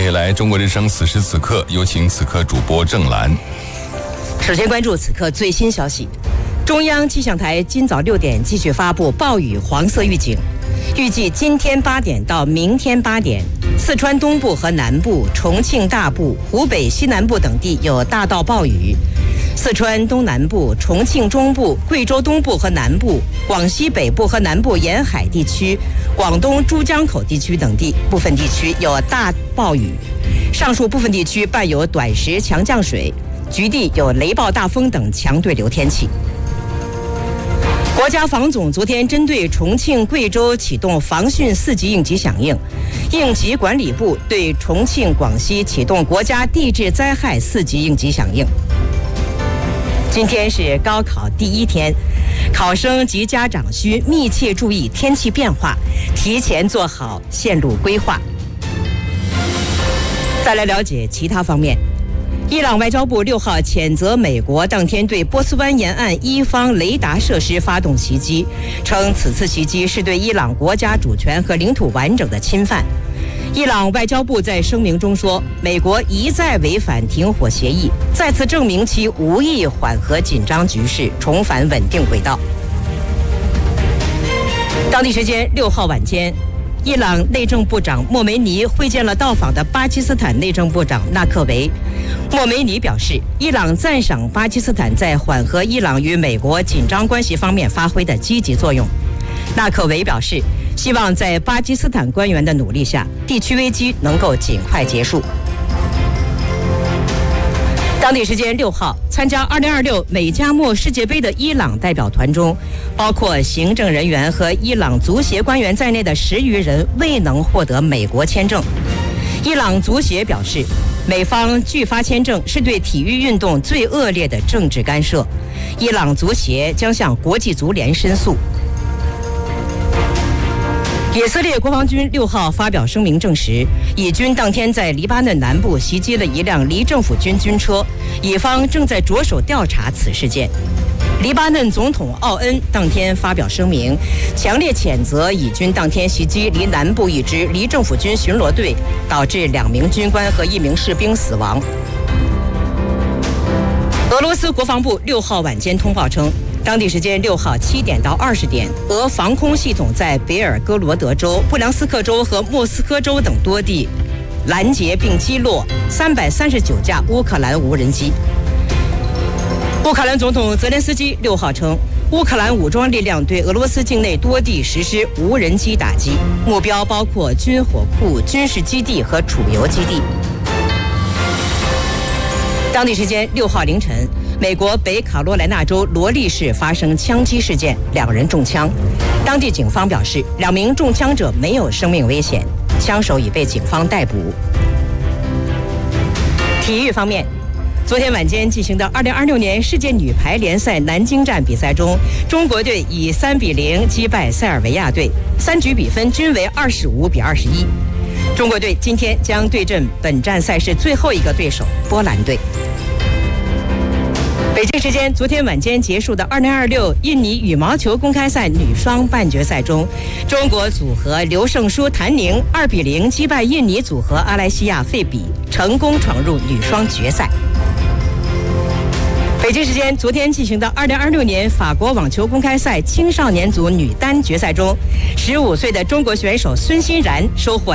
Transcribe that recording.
接下来，中国之声此时此刻，有请此刻主播郑兰。 首先关注此刻最新消息，中央气象台今早6点继续发布暴雨黄色预警，预计今天8点到明天8点，四川东部和南部、重庆大部、湖北西南部等地有大到暴雨。四川东南部、重庆中部、贵州东部和南部、广西北部和南部沿海地区、广东珠江口地区等地部分地区有大暴雨，上述部分地区伴有短时强降水，局地有雷暴大风等强对流天气。国家防总昨天针对重庆、贵州启动防汛4级应急响应，应急管理部对重庆、广西启动国家地质灾害4级应急响应。今天是高考第1天，考生及家长需密切注意天气变化，提前做好线路规划。再来了解其他方面，伊朗外交部6号谴责美国当天对波斯湾沿岸伊方雷达设施发动袭击，称此次袭击是对伊朗国家主权和领土完整的侵犯。伊朗外交部在声明中说，美国一再违反停火协议，再次证明其无意缓和紧张局势，重返稳定轨道。当地时间6号晚间，伊朗内政部长莫梅尼会见了到访的巴基斯坦内政部长纳克维。莫梅尼表示，伊朗赞赏巴基斯坦在缓和伊朗与美国紧张关系方面发挥的积极作用。纳克维表示，希望在巴基斯坦官员的努力下，地区危机能够尽快结束。当地时间6号，参加2026美加墨世界杯的伊朗代表团中，包括行政人员和伊朗足协官员在内的10余人未能获得美国签证。伊朗足协表示，美方拒发签证是对体育运动最恶劣的政治干涉，伊朗足协将向国际足联申诉。以色列国防军6号发表声明证实，以军当天在黎巴嫩南部袭击了一辆离政府军军车，以方正在着手调查此事件。黎巴嫩总统奥恩当天发表声明，强烈谴责以军当天袭击离南部一支离政府军巡逻队，导致2名军官和1名士兵死亡。俄罗斯国防部6号晚间通报称，当地时间6号7点到20点，俄防空系统在别尔哥罗德州、布良斯克州和莫斯科州等多地拦截并击落339架乌克兰无人机。乌克兰总统泽连斯基6号称，乌克兰武装力量对俄罗斯境内多地实施无人机打击，目标包括军火库、军事基地和储油基地。当地时间6号凌晨，美国北卡罗来纳州罗利市发生枪击事件，2人中枪。当地警方表示，2名中枪者没有生命危险，枪手已被警方逮捕。体育方面，昨天晚间进行的2026年世界女排联赛南京站比赛中，中国队以3-0击败塞尔维亚队，3局比分均为25-21。中国队今天将对阵本站赛事最后一个对手波兰队。北京时间昨天晚间结束的2026印尼羽毛球公开赛女双半决赛中，中国组合刘胜书、谭宁2-0击败印尼组合阿莱西亚、费比，成功闯入女双决赛。北京时间昨天进行的2026年法国网球公开赛青少年组女单决赛中，15岁的中国选手孙欣然收获